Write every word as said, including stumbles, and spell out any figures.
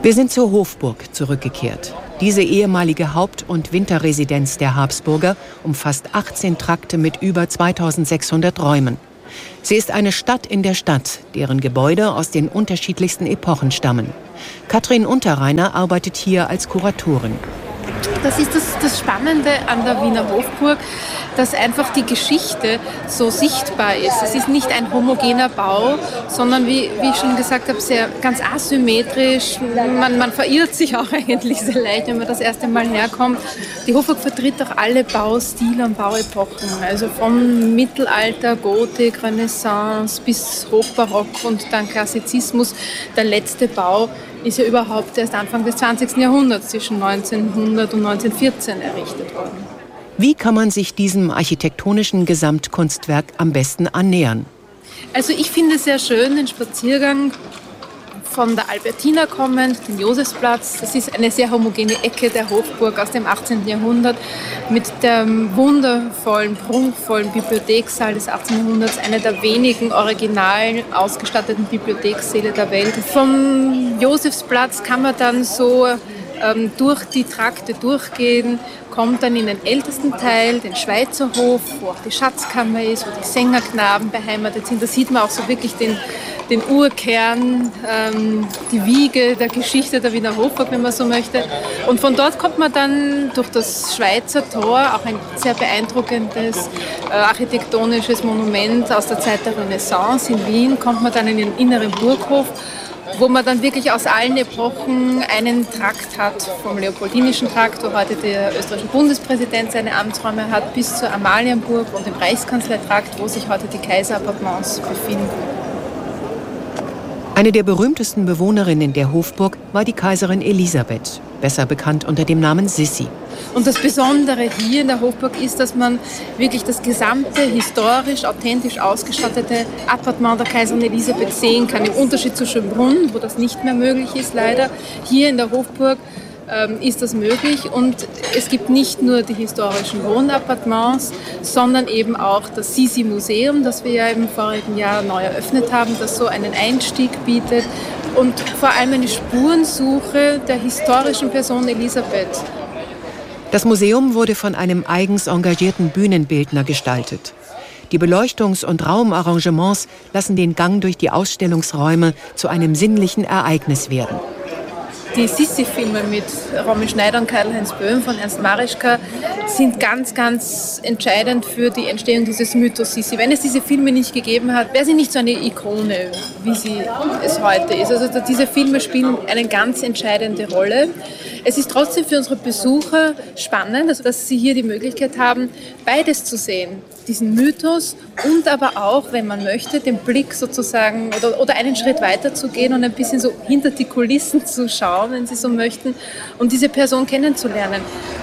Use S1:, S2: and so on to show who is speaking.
S1: Wir sind zur Hofburg zurückgekehrt. Diese ehemalige Haupt- und Winterresidenz der Habsburger umfasst achtzehn Trakte mit über zweitausendsechshundert Räumen. Sie ist eine Stadt in der Stadt, deren Gebäude aus den unterschiedlichsten Epochen stammen. Katrin Unterreiner arbeitet hier als Kuratorin.
S2: Das ist das, das Spannende an der Wiener Hofburg, dass einfach die Geschichte so sichtbar ist. Es ist nicht ein homogener Bau, sondern wie, wie ich schon gesagt habe, sehr ganz asymmetrisch. Man, man verirrt sich auch eigentlich sehr leicht, wenn man das erste Mal herkommt. Die Hofburg vertritt auch alle Baustile und Bauepochen, also vom Mittelalter, Gotik, Renaissance bis Hochbarock und dann Klassizismus. Der letzte Bau ist ja überhaupt erst Anfang des zwanzigsten Jahrhunderts, zwischen neunzehnhundert und neunzehnhundertvierzehn errichtet worden.
S1: Wie kann man sich diesem architektonischen Gesamtkunstwerk am besten annähern?
S2: Also ich finde es sehr schön, den Spaziergang von der Albertina kommend, den Josefsplatz. Das ist eine sehr homogene Ecke der Hofburg aus dem achtzehnten Jahrhundert mit dem wundervollen, prunkvollen Bibliothekssaal des achtzehnten Jahrhunderts, einer der wenigen original ausgestatteten Bibliothekssäle der Welt. Vom Josefsplatz kann man dann so ähm, durch die Trakte durchgehen, kommt dann in den ältesten Teil, den Schweizer Hof, wo auch die Schatzkammer ist, wo die Sängerknaben beheimatet sind. Da sieht man auch so wirklich den den Urkern, ähm, die Wiege der Geschichte der Wiener Hofburg, wenn man so möchte. Und von dort kommt man dann durch das Schweizer Tor, auch ein sehr beeindruckendes äh, architektonisches Monument aus der Zeit der Renaissance in Wien, kommt man dann in den inneren Burghof, wo man dann wirklich aus allen Epochen einen Trakt hat, vom Leopoldinischen Trakt, wo heute der österreichische Bundespräsident seine Amtsräume hat, bis zur Amalienburg und dem Reichskanzleitrakt, wo sich heute die Kaiserappartements befinden.
S1: Eine der berühmtesten Bewohnerinnen der Hofburg war die Kaiserin Elisabeth, besser bekannt unter dem Namen Sissi.
S2: Und das Besondere hier in der Hofburg ist, dass man wirklich das gesamte historisch, authentisch ausgestattete Appartement der Kaiserin Elisabeth sehen kann. Im Unterschied zu Schönbrunn, wo das nicht mehr möglich ist, leider. Hier in der Hofburg ähm, ist das möglich und es gibt nicht nur die historischen Wohnappartements, sondern eben auch das Sissi-Museum, das wir ja im vorigen Jahr neu eröffnet haben, das so einen Einstieg bietet und vor allem eine Spurensuche der historischen Person Elisabeth.
S1: Das Museum wurde von einem eigens engagierten Bühnenbildner gestaltet. Die Beleuchtungs- und Raumarrangements lassen den Gang durch die Ausstellungsräume zu einem sinnlichen Ereignis werden.
S2: Die Sissi-Filme mit Romy Schneider und Karl-Heinz Böhm von Ernst Marischka sind ganz, ganz entscheidend für die Entstehung dieses Mythos Sissi. Wenn es diese Filme nicht gegeben hat, wäre sie nicht so eine Ikone, wie sie es heute ist. Also diese Filme spielen eine ganz entscheidende Rolle. Es ist trotzdem für unsere Besucher spannend, also dass sie hier die Möglichkeit haben, beides zu sehen. Diesen Mythos und aber auch, wenn man möchte, den Blick sozusagen oder, oder einen Schritt weiter zu gehen und ein bisschen so hinter die Kulissen zu schauen, wenn Sie so möchten, und diese Person kennenzulernen.